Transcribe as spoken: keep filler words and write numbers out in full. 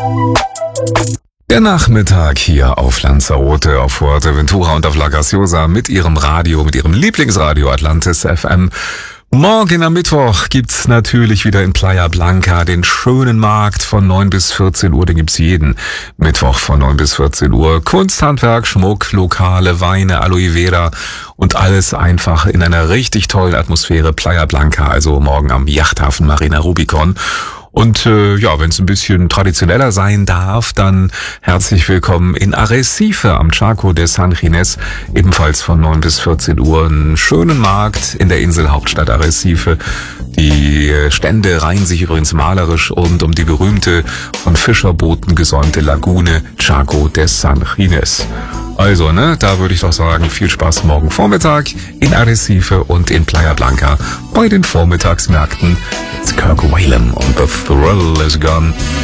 Der Nachmittag hier auf Lanzarote, auf Fuerteventura und auf La Graciosa mit ihrem Radio, mit ihrem Lieblingsradio Atlantis F M. Morgen am Mittwoch gibt's natürlich wieder in Playa Blanca den schönen Markt von neun bis vierzehn Uhr. Den gibt's jeden Mittwoch von neun bis vierzehn Uhr. Kunst, Handwerk, Schmuck, Lokale, Weine, Aloe Vera und alles einfach in einer richtig tollen Atmosphäre. Playa Blanca, also morgen am Yachthafen Marina Rubicon. Und äh, ja, wenn es ein bisschen traditioneller sein darf, dann herzlich willkommen in Arrecife am Charco de San Ginés, ebenfalls von neun bis vierzehn Uhr. Einen schönen Markt in der Inselhauptstadt Arrecife. Die Stände reihen sich übrigens malerisch und um die berühmte, von Fischerbooten gesäumte Lagune Charco de San Ginés. Also, ne, da würde ich doch sagen, viel Spaß morgen Vormittag in Arrecife und in Playa Blanca bei den Vormittagsmärkten. It's Kirk Whalum und The Thrill Is Gone.